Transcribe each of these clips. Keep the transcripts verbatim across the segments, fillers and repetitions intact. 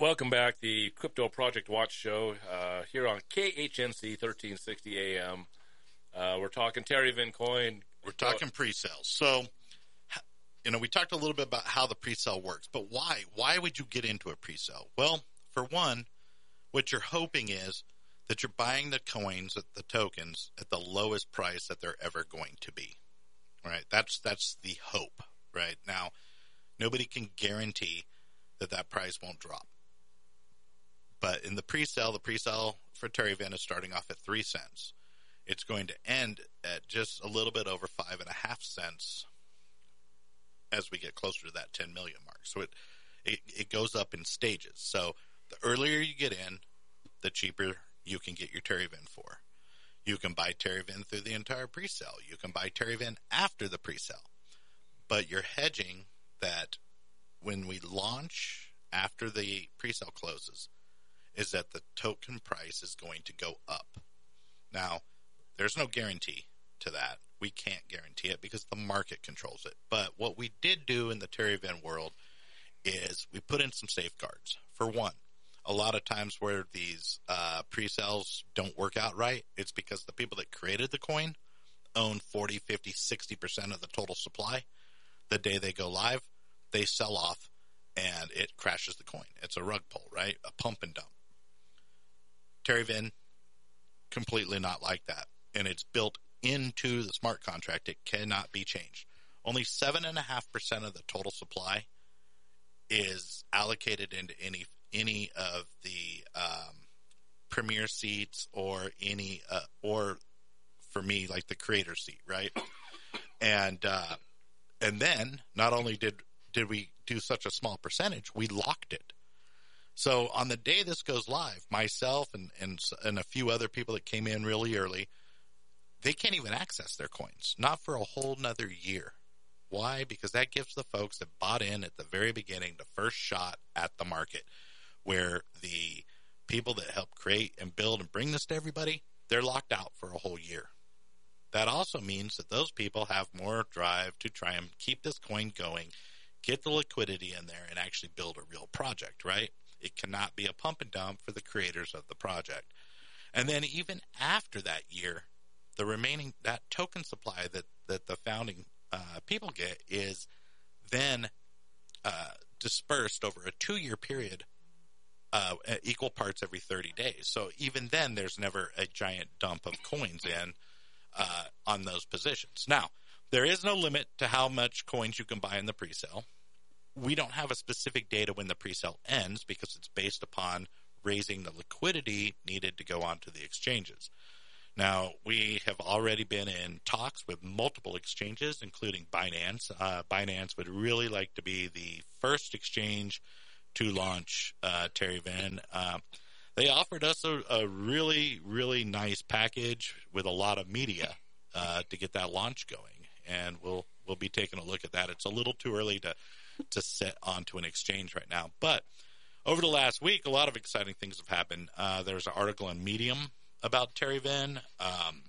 Welcome back, the Crypto Project Watch Show uh, here on K H N C thirteen sixty A M. Uh, we're talking Terryvin coin. We're talking pre-sales. So, you know, we talked a little bit about how the pre-sale works, but why? Why would you get into a pre-sale? Well, for one, what you're hoping is that you're buying the coins, the tokens, at the lowest price that they're ever going to be, right? That's that's the hope, right? Now, nobody can guarantee that that price won't drop. But in the pre-sale, the pre-sale for Terryvin is starting off at three cents. It's going to end at just a little bit over five and a half cents as we get closer to that ten million mark. So it, it, it goes up in stages. So the earlier you get in, the cheaper you can get your Terryvin for. You can buy Terryvin through the entire pre-sale. You can buy Terryvin after the pre-sale. But you're hedging that when we launch after the pre-sale closes, is that the token price is going to go up. Now, there's no guarantee to that. We can't guarantee it because the market controls it. But what we did do in the Terryvin world is we put in some safeguards. For one, a lot of times where these uh, pre-sales don't work out right, it's because the people that created the coin own forty, fifty, sixty percent of the total supply. The day they go live, they sell off and it crashes the coin. It's a rug pull, right? A pump and dump. Terryvin, completely not like that. And it's built into the smart contract. It cannot be changed. Only seven point five percent of the total supply is allocated into any any of the um, premier seats or any, uh, or for me, like the creator seat, right? And uh, and then not only did did we do such a small percentage, we locked it. So on the day this goes live, myself and, and and a few other people that came in really early, they can't even access their coins, not for a whole nother year. Why? Because that gives the folks that bought in at the very beginning the first shot at the market, where the people that help create and build and bring this to everybody, they're locked out for a whole year. That also means that those people have more drive to try and keep this coin going, get the liquidity in there, and actually build a real project, right? It cannot be a pump and dump for the creators of the project. And then even after that year, the remaining, that token supply that, that the founding uh, people get is then uh, dispersed over a two-year period, uh, equal parts every thirty days. So even then, there's never a giant dump of coins in uh, on those positions. Now, there is no limit to how much coins you can buy in the pre-sale. We don't have a specific data when the pre-sale ends because it's based upon raising the liquidity needed to go onto the exchanges. Now, we have already been in talks with multiple exchanges, including Binance. Uh, Binance would really like to be the first exchange to launch uh, Terryvin. Uh, they offered us a, a really, really nice package with a lot of media uh, to get that launch going, and we'll we'll be taking a look at that. It's a little too early to to set onto an exchange right now. But over the last week, a lot of exciting things have happened. Uh, there's an article on Medium about Terryvin. Um,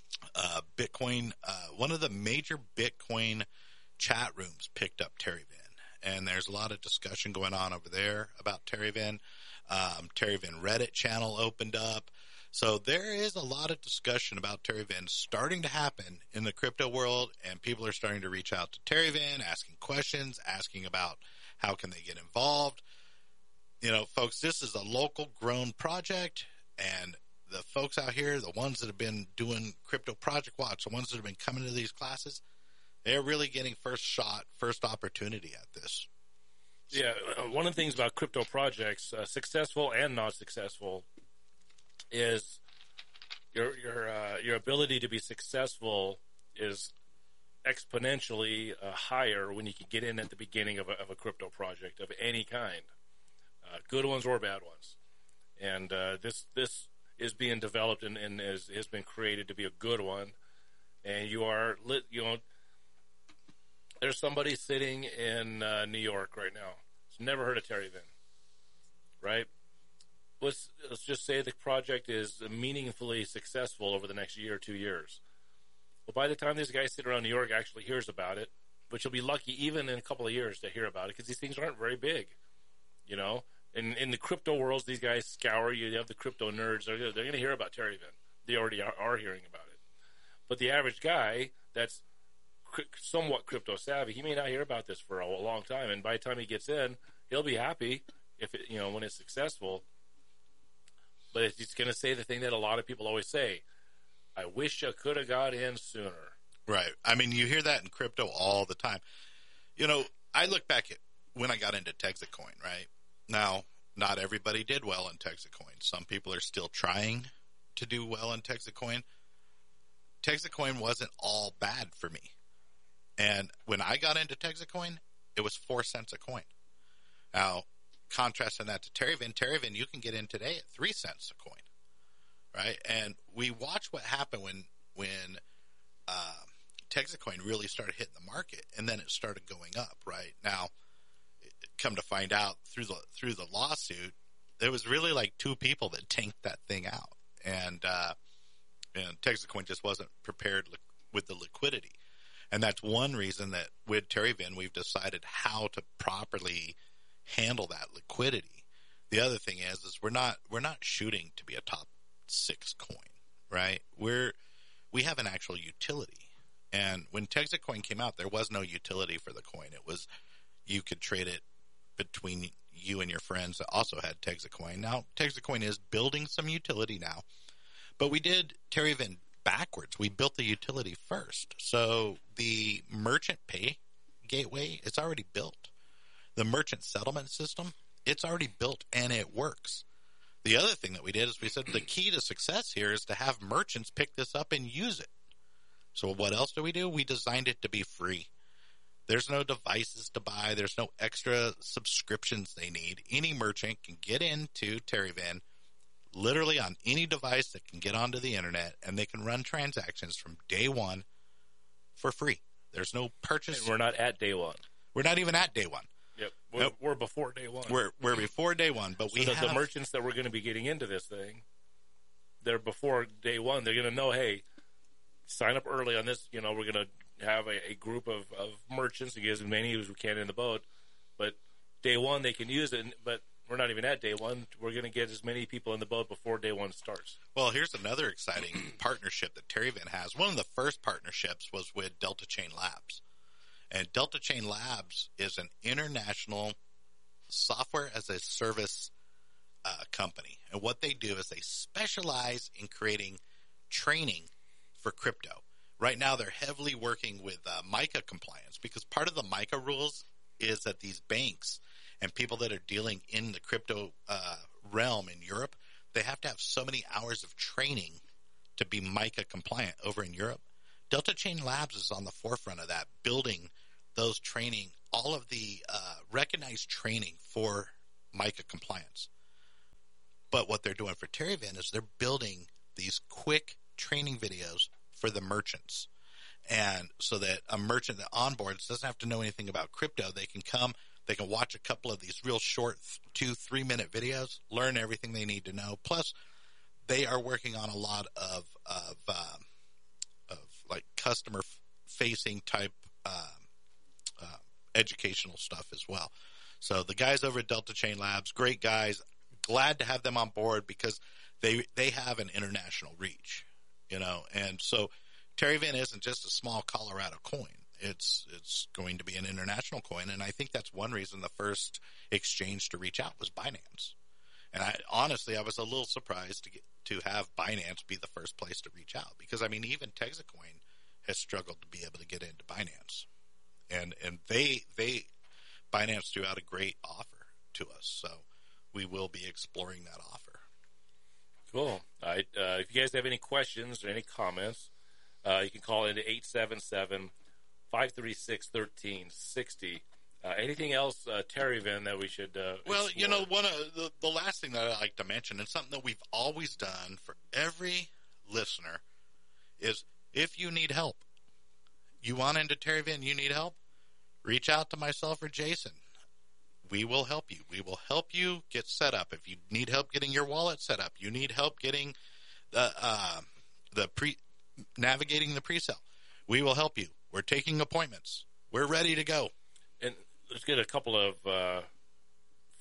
uh, Bitcoin, uh, one of the major Bitcoin chat rooms picked up Terryvin, and there's a lot of discussion going on over there about Terryvin. Um, Terryvin Reddit channel opened up. So there is a lot of discussion about Terryvin starting to happen in the crypto world, and people are starting to reach out to Terryvin, asking questions, asking about how can they get involved. You know, folks, this is a local grown project, and the folks out here, the ones that have been doing Crypto Project Watch, the ones that have been coming to these classes, they're really getting first shot, first opportunity at this. Yeah, one of the things about crypto projects, uh, successful and not successful, is your your uh, your ability to be successful is exponentially uh, higher when you can get in at the beginning of a, of a crypto project of any kind, uh, good ones or bad ones. And uh, this this is being developed and, and is, has been created to be a good one. And you are lit, you know. There's somebody sitting in uh, New York right now. He's never heard of Terryvin, right? Let's let's just say the project is meaningfully successful over the next year or two years. Well, by the time this guy sitting around New York actually hears about it, which you'll be lucky even in a couple of years to hear about it because these things aren't very big, you know. in in the crypto worlds, these guys scour you. You have the crypto nerds. They're they're going to hear about Terryvin. They already are, are hearing about it. But the average guy that's somewhat crypto savvy, he may not hear about this for a long time. And by the time he gets in, he'll be happy if it, you know, when it's successful. But it's, it's going to say the thing that a lot of people always say: "I wish I could have got in sooner." Right. I mean, you hear that in crypto all the time. You know, I look back at when I got into Texacoin. Right now, not everybody did well in Texacoin. Some people are still trying to do well in Texacoin. Texacoin wasn't all bad for me. And when I got into Texacoin, it was four cents a coin. Now, contrasting that to Terryvin, Terryvin you can get in today at three cents a coin, right? And we watched what happened when when uh, Texacoin really started hitting the market, and then it started going up. Right now, come to find out through the through the lawsuit, there was really like two people that tanked that thing out, and uh, and Texacoin just wasn't prepared li- with the liquidity. And that's one reason that with Terryvin, we've decided how to properly handle that liquidity. The other thing is, is we're not, we're not shooting to be a top six coin, right? We're, we have an actual utility. And when Texacoin came out, there was no utility for the coin. It was, you could trade it between you and your friends that also had Texacoin. Now, Texacoin is building some utility now, but we did Terryvin backwards. We built the utility first. So the merchant pay gateway, it's already built. The merchant settlement system, it's already built and it works. The other thing that we did is we said the key to success here is to have merchants pick this up and use it. So what else do we do? We designed it to be free. There's no devices to buy. There's no extra subscriptions they need. Any merchant can get into Terryvin literally on any device that can get onto the internet, and they can run transactions from day one for free. There's no purchase. And we're not at day one. We're not even at day one. Yep, we're, nope. we're before day one. We're we're before day one, but so we the, have the merchants that we're going to be getting into this thing. They're before day one. They're going to know, hey, sign up early on this. You know, we're going to have a, a group of, of merchants and get as many as we can in the boat. But day one, they can use it. But we're not even at day one. We're going to get as many people in the boat before day one starts. Well, here's another exciting partnership that Terryvin has. One of the first partnerships was with Delta Chain Labs. And Delta Chain Labs is an international software as a service uh, company. And what they do is they specialize in creating training for crypto. Right now, they're heavily working with uh, MiCA compliance, because part of the MiCA rules is that these banks and people that are dealing in the crypto uh, realm in Europe, they have to have so many hours of training to be MiCA compliant over in Europe. Delta Chain Labs is on the forefront of that, building those training, all of the uh, recognized training for MiCA compliance. But what they're doing for Terryvin is they're building these quick training videos for the merchants. And so that a merchant that onboards doesn't have to know anything about crypto. They can come, they can watch a couple of these real short two, three minute videos, learn everything they need to know. Plus, they are working on a lot of, of, um, of like customer facing type, um, uh, educational stuff as well. So the guys over at Delta Chain Labs, great guys, glad to have them on board because they, they have an international reach, you know, and so Terryvin isn't just a small Colorado coin. It's it's going to be an international coin, and I think that's one reason the first exchange to reach out was Binance. And I honestly, I was a little surprised to get to have Binance be the first place to reach out, because I mean, even Texacoin has struggled to be able to get into Binance, and and they they Binance threw out a great offer to us, so we will be exploring that offer. Cool. All right. Uh, if you guys have any questions or any comments, Uh, you can call in to eight seven seven, five three six, one three six zero. Uh, anything else, uh, Terryvin, that we should uh, Well, explore? you know, one of the, the last thing that I like to mention, and something that we've always done for every listener, is if you need help, you want into Terryvin, you need help, reach out to myself or Jason. We will help you. We will help you get set up. If you need help getting your wallet set up, you need help getting the uh, the pre navigating the pre-sale, we will help you. We're taking appointments. We're ready to go. And let's get a couple of uh,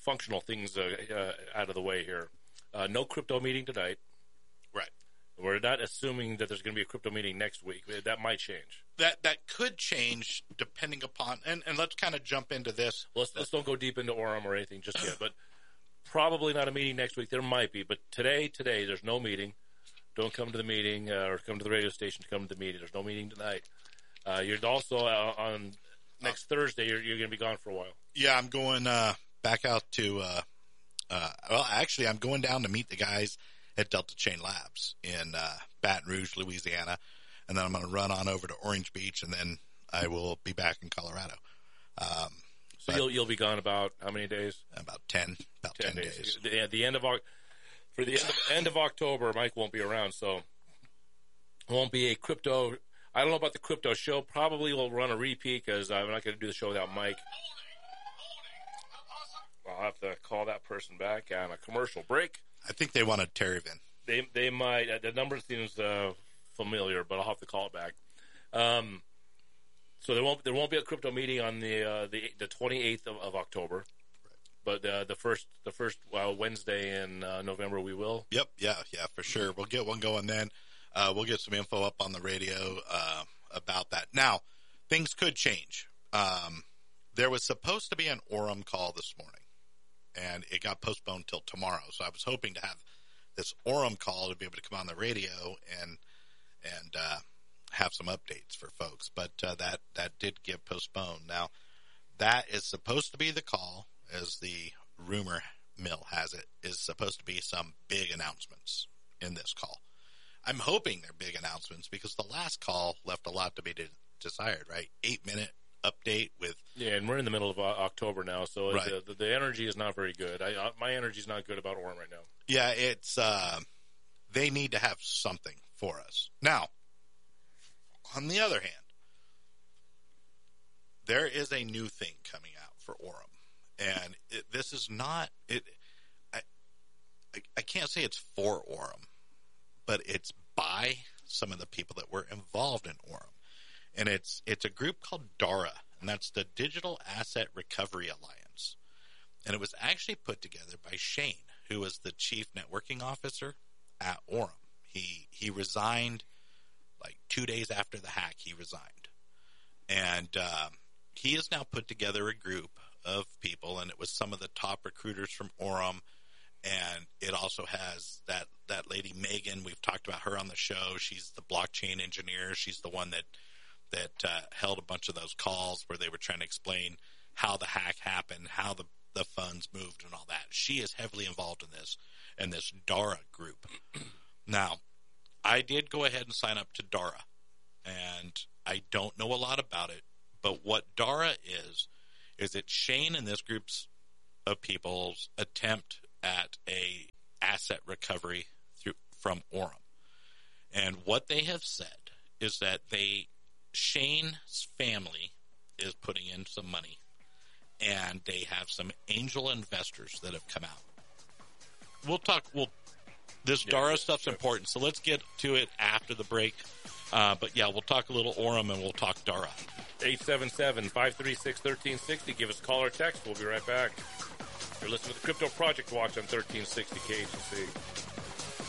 functional things uh, uh, out of the way here. Uh, no crypto meeting tonight. Right. We're not assuming that there's going to be a crypto meeting next week. That might change. That that could change depending upon, and, and let's kind of jump into this. Let's, let's don't go deep into Orem or anything just yet, but probably not a meeting next week. There might be, but today, today, there's no meeting. Don't come to the meeting uh, or come to the radio station to come to the meeting. There's no meeting tonight. Uh, you're also uh, on next Thursday. You're, you're going to be gone for a while. Yeah, I'm going uh, back out to. Uh, uh, well, actually, I'm going down to meet the guys at Delta Chain Labs in uh, Baton Rouge, Louisiana, and then I'm going to run on over to Orange Beach, and then I will be back in Colorado. Um, so you'll you'll be gone about how many days? About ten. About ten, ten days. days. The, the end of for the end of, end of October, Mike won't be around, so it won't be a crypto. I don't know about the crypto show. Probably we'll run a repeat because I'm not going to do the show without Mike. I'll have to call that person back on a commercial break. I think they wanted Terryvin. They they might. Uh, the number seems uh, familiar, but I'll have to call it back. Um, so there won't there won't be a crypto meeting on the uh, the the twenty-eighth of, of October, right. but uh, the first the first uh, Wednesday in uh, November we will. Yep, yeah, yeah, for sure. We'll get one going then. Uh, we'll get some info up on the radio uh, about that. Now, things could change. Um, there was supposed to be an Orem call this morning, and it got postponed till tomorrow. So I was hoping to have this Orem call to be able to come on the radio and and uh, have some updates for folks. But uh, that that did get postponed. Now, that is supposed to be the call, as the rumor mill has it, is supposed to be some big announcements in this call. I'm hoping they're big announcements because the last call left a lot to be de- desired, right? Eight minute update with. Yeah, and we're in the middle of uh, October now, so right. the, the, the energy is not very good. I, uh, my energy is not good about Orem right now. Yeah, it's, uh, they need to have something for us. Now, on the other hand, there is a new thing coming out for Orem, and it, this is not, it. I, I, I can't say it's for Orem, but it's by some of the people that were involved in Orem. And it's it's a group called DARA, and that's the Digital Asset Recovery Alliance. And it was actually put together by Shane, who was the chief networking officer at Orem. He he resigned like two days after the hack. He resigned, and uh, he has now put together a group of people, and it was some of the top recruiters from Orem. And it also has that, that lady, Megan. We've talked about her on the show. She's the blockchain engineer. She's the one that that uh, held a bunch of those calls where they were trying to explain how the hack happened, how the, the funds moved and all that. She is heavily involved in this, in this DARA group. Now, I did go ahead and sign up to DARA, and I don't know a lot about it, but what DARA is, is it's Shane and this group's of people's attempt at a asset recovery through from Orem. And what they have said is that they Shane's family is putting in some money, and they have some angel investors that have come out. We'll talk. We'll this yeah, DARA yeah, stuff's sure. important, so let's get to it after the break. Uh, but yeah, we'll talk a little Orem and we'll talk DARA. eight seven seven, five three six, one three six zero. Give us a call or text. We'll be right back. You're listening to the Crypto Project Watch on thirteen sixty K H C.